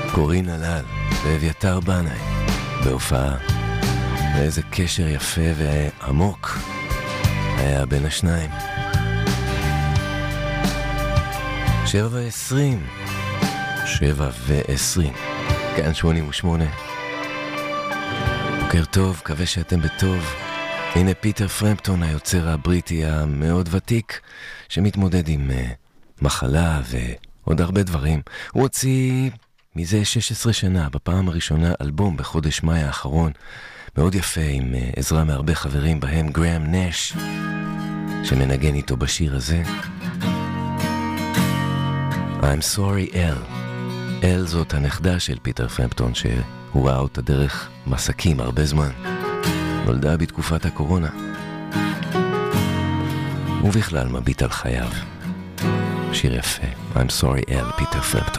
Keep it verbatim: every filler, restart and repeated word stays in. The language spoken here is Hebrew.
קורין הלל ואביתר בנאי בהופעה, ואיזה קשר יפה ועמוק היה בין השניים. שבע ועשרים שבע ועשרים כאן שמונים ושמונה. בוקר טוב, מקווה שאתם בטוב. הנה פיטר פרמפטון, היוצר הבריטי המאוד ותיק, שמתמודד עם uh, מחלה ועוד הרבה דברים. הוא הוציא מזה שש עשרה שנה, בפעם הראשונה, אלבום בחודש מאי האחרון, מאוד יפה, עם uh, עזרה מהרבה חברים, בהם גראם נש, שמנגן איתו בשיר הזה. I'm sorry Elle. Elle זאת הנכדה של פיטר פרמפטון, שהוא ראה אותה דרך מסקים הרבה זמן. נולדה בתקופת הקורונה, ובכלל מביט על חייו. שיר יפה, I'm sorry Elle, פיטר פרמפטון.